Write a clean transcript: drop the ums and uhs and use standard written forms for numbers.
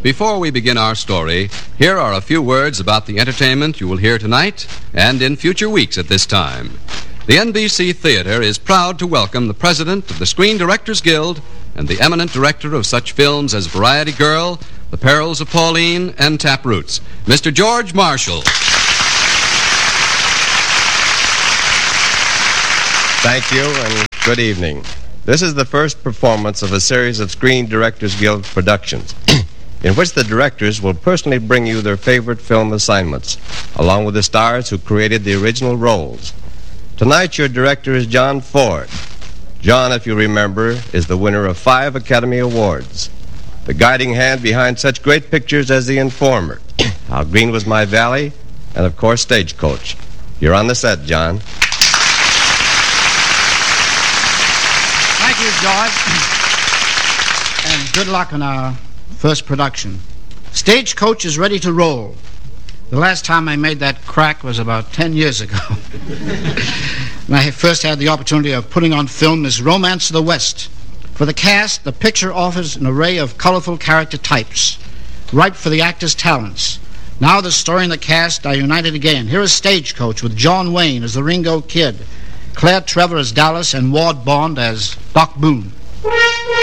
Before we begin our story, here are a few words about the entertainment you will hear tonight and in future weeks at this time. The NBC Theater is proud to welcome the president of the Screen Directors Guild and the eminent director of such films as Variety Girl, The Perils of Pauline, and Taproots, Mr. George Marshall. Thank you, and good evening. This is the first performance of a series of Screen Directors Guild productions, in which the directors will personally bring you their favorite film assignments, along with the stars who created the original roles. Tonight, your director is John Ford. John, if you remember, is the winner of 5 Academy Awards, the guiding hand behind such great pictures as The Informer, How Green Was My Valley, and, of course, Stagecoach. You're on the set, John. Thank you, George. And good luck on our first production. Stagecoach is ready to roll. The last time I made that crack was about 10 years ago. And I first had the opportunity of putting on film this Romance of the West. For the cast, the picture offers an array of colorful character types, ripe for the actor's talents. Now the story and the cast are united again. Here is Stagecoach with John Wayne as the Ringo Kid, Claire Trevor as Dallas, and Ward Bond as Doc Boone.